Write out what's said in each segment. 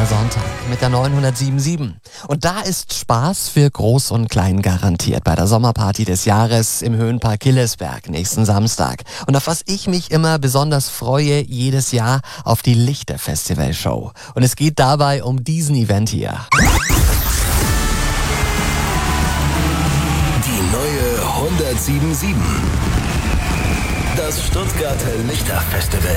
Sonntag mit der 977. Und da ist Spaß für Groß und Klein garantiert bei der Sommerparty des Jahres im Höhenpark Killesberg nächsten Samstag. Und auf was ich mich immer besonders freue jedes Jahr, auf die Lichterfestival-Show. Und es geht dabei um diesen Event hier. Die neue 1077. Das Stuttgarter Lichterfestival.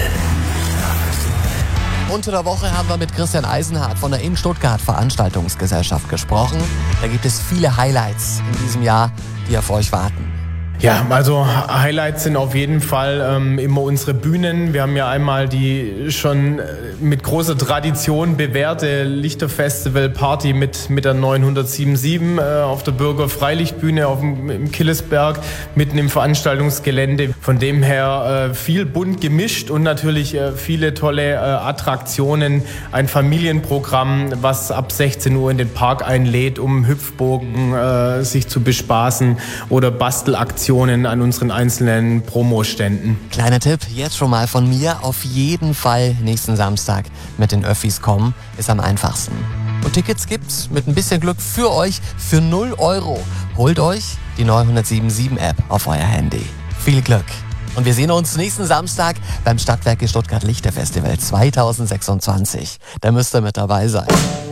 Unter der Woche haben wir mit Christian Eisenhardt von der In Stuttgart Veranstaltungsgesellschaft gesprochen. Da gibt es viele Highlights in diesem Jahr, die auf euch warten. Ja, also Highlights sind auf jeden Fall immer unsere Bühnen. Wir haben ja einmal die schon mit großer Tradition bewährte Lichterfestival-Party mit der 977 auf der Bürger-Freilichtbühne im Killesberg, mitten im Veranstaltungsgelände. Von dem her viel bunt gemischt und natürlich viele tolle Attraktionen. Ein Familienprogramm, was ab 16 Uhr in den Park einlädt, um Hüpfbogen sich zu bespaßen oder Bastelaktionen an unseren einzelnen Promoständen. Kleiner Tipp, jetzt schon mal von mir, auf jeden Fall nächsten Samstag mit den Öffis kommen, ist am einfachsten. Und Tickets gibt's mit ein bisschen Glück für euch für 0 €. Holt euch die 977-App auf euer Handy. Viel Glück! Und wir sehen uns nächsten Samstag beim Stadtwerke Stuttgart Lichterfestival 2026. Da müsst ihr mit dabei sein.